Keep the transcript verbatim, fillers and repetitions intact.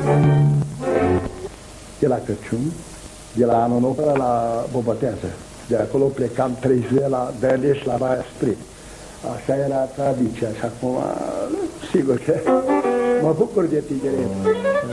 De la Crăciun, de la anul nou până la Bobotează. De acolo plecam trei zile la Dăleș, la Baia Spre. Așa era tradiția și acum, sigur că mă bucur de tineret.